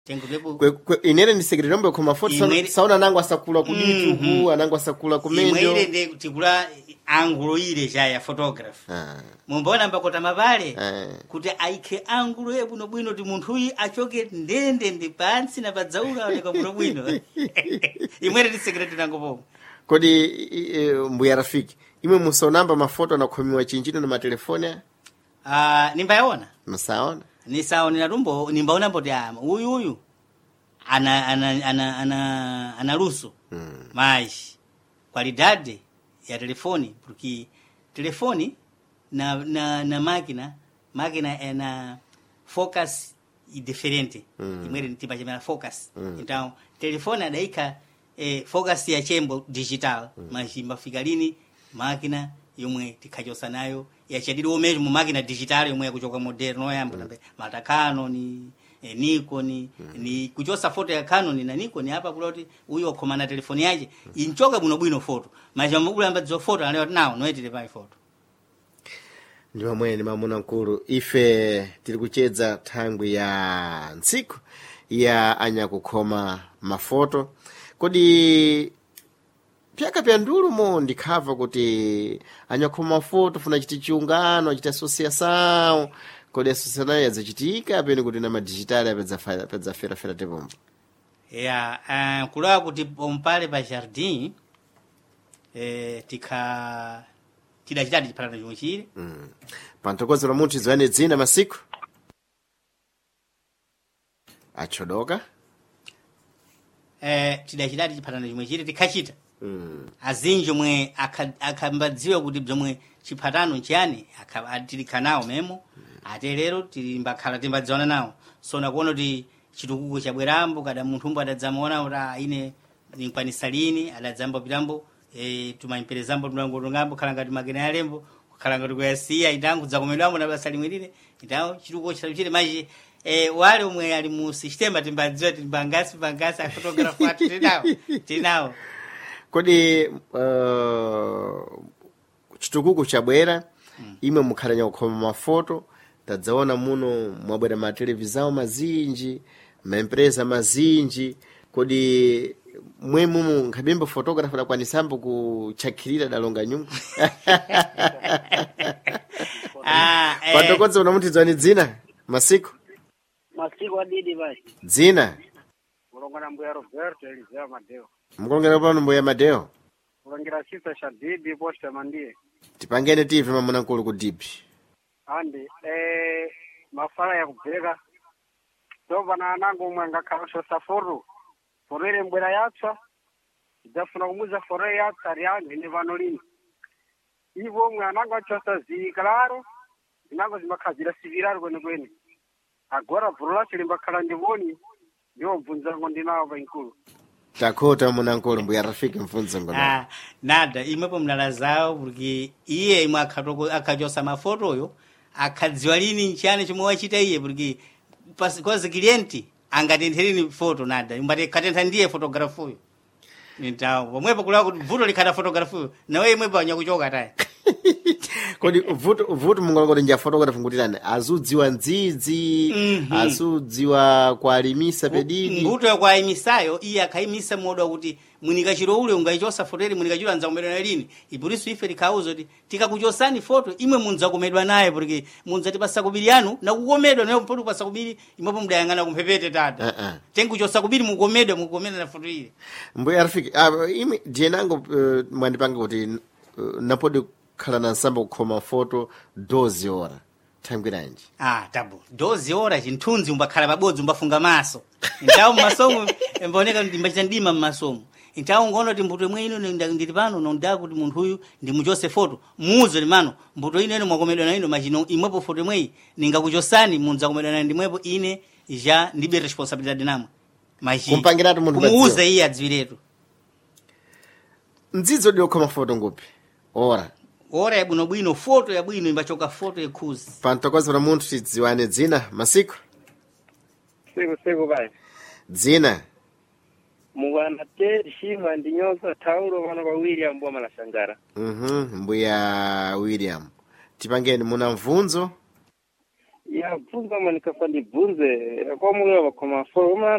tengo depo inene ndisekererombe khoma foto sauna nangu asakula kudituku anangu asakula kumenjo imwe ile ndi tikula angulo ile ya photography mumbona mbakota mavale kuti aike angulo yebuno bwino ti munthu uyi achoke ndende ndi pansi na padzaula oneka buno bwino imwe ndi secret nangopo kodi mbuya Rafiki imwe musonamba mafoto anakhomiwa chinchino na matelefoni nimbayaona musaona nisaonera lumbo nimbaona mboti uyu ana luso mais qualidade ya telefoni porque telefoni na máquina ena focus diferente imwe tipa chama focus então telefone adaika focus ya chembo digital mas imbafika lini máquina yomwe tikhachosa nayo yachadiri mesmo mu máquina digital yomwe yakuchoka moderno yambo mata Canon Nikon ni kuchosa foto ya Canon na Nikon hapa kuloti uyo okhomana telefoni yake inchoka bwino foto mas yamugulamba dzo foto anayo nawo noetile pa foto ndiwa mwene mamuna nkulu ife tili kuchedza thangwi ya ntsiku ya anyakukhoma mafoto kodi pyaka pya ndulumo ndikhava kuti anyakukhoma mafoto funa chiti chiungano chita associação kodi associação yazachitika pene kuti na madigitali apedzafera tepombo kulawa kuti pompale pa jardim tidachitadi chipalano chomwe chili pantokozera munthu izwane dzina masiku achodoka tidachitadi chipalano chomwe chili tikhachita azinji omwe akambadziwa kuti bzomwe chipatano nchiyani tilika nawo memo ate lero tilimbakhala timbadziwana nawo so nakuona kuti chitukuko chabwerambo kada munthu umbo adadzamaona kuti ine ninkwanisa lini adadzamba pitambo tumaimperezambo tunangotongambo khala ngati makina ya lembo khala ngati kuyasiya itangu dzakomedwamo na basa limwe lile itawo chitukuko chile maji wale omwe ali mu sistema timbadziwa timbangasi photographer atu tinawo kodi chitukuko chabwera imwe mukhalanya kukhoma mafoto tadzaona muno mwabwera matelevizawo mazinji maempresa mazinji kodi mwe mumu nkhabimbo photographer dakwanisambo kuchakhirira dalonga nyumba patokodza una munthu dzani dzina masiku adidi basi dzina mulongera mbuya Roberto Elizea Madeo mukulongera pano mbuya Madeo mulongera sisa shadidi posta mandie tipangene tive mamuna nkulu ku dipi andi mafala ya kubheka tova na anango umwe ngakhalosho saforo forere mbwera yatsa idafuna kumuza forere yatsa ryandi ni vano lini ivo umwe anango achosa zikalaro inango zimakhazira siviraro kwenekwene agora bhurula chilimbakhala ndivoni ndiwo bvunzango ndinawo painkulu takhota muna nkulu mbuya Rafiki mfunzango nada imwepo mnala zawo porque iye imwe akhachosa mafotoyo akhadziwa lini nchiyani chomwe wachita iye porque kozi clienti angatentherini foto nada imbati katentha ndiye fotografuyo nitawo pomwepo kulawa kuti vuto likhata fotografuyo nawe imwepo wanyakuchoka tayi kodi vuto mungolokoti nja photographer ngutirani azudziwa ndzidzi azudziwa kwalimisa pedidi mbuto yakwayimisayo iye akhayimisa modo kuti mwinikachiro ule ungaichosa foteri mwinikachiro anzakomedwa lini ipuriso ife likhauza kuti tikakuchosani foto imwe munzakomedwa naye porque munzatipasa kubiri yanu na kukomedwa nayo mpoti kupasa kubiri imwepo mudayang'ana kumphepete tata tenkuchosa kubiri mukomedwa na foto ile mbuya Rafiki ime dienango mwandipanga kuti napodi khala na nsamba kukhoma foto 12 horas thangwiranji tabu 12 horas chinthunzi umbakhala pabodzi umbafunga maso ntawo masomo mboneka ndimbachita ndima mmasomo ntawo ngono kuti mbuto imwe ino ndili pano nonda kuti munthu uyu ndimuchose foto muuze limano mbuto ine mwakomedwa na ino machino imwepo foto imwe ningakuchosani munzakomedwa na ndimwepo ine ja ndibe responsibility namwe machi kumpangiratu munthu muuze iye adziwiretu ndzidzo diokhoma foto ngupi ora yabwinobwino foto yabwino imbachoka foto yekhuzi pantokozera munthu tidziwane dzina masiku siku bai dzina mwana te shima ndinyoza taulo vana kwa William bwa malashangara mbuya William tipangeni muna mvunzo ya mvunzo manikafandi bunze kwa mwe wa koma foto